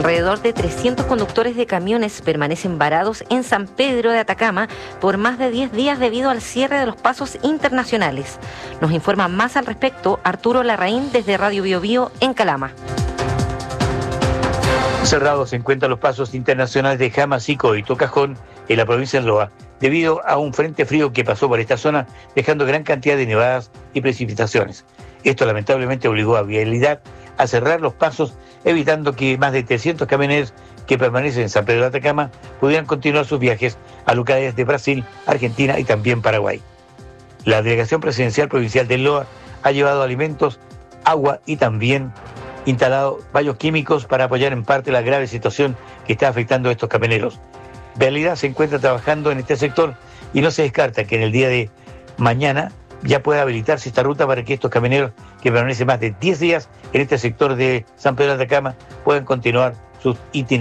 Alrededor de 300 conductores de camiones permanecen varados en San Pedro de Atacama por más de 10 días debido al cierre de los pasos internacionales. Nos informa más al respecto Arturo Larraín desde Radio Biobío en Calama. Cerrados se encuentran los pasos internacionales de Jamazico y Tocajón en la provincia de Loa, debido a un frente frío que pasó por esta zona, dejando gran cantidad de nevadas y precipitaciones. Esto lamentablemente obligó a Vialidad a cerrar los pasos, evitando que más de 300 camioneros que permanecen en San Pedro de Atacama pudieran continuar sus viajes a localidades de Brasil, Argentina y también Paraguay. La Delegación Presidencial Provincial de Loa ha llevado alimentos, agua y también instalado baños químicos para apoyar en parte la grave situación que está afectando a estos camioneros. Vialidad se encuentra trabajando en este sector y no se descarta que en el día de mañana ya pueda habilitarse esta ruta para que estos camioneros que permanecen más de 10 días en este sector de San Pedro de Atacama puedan continuar sus itinerarios.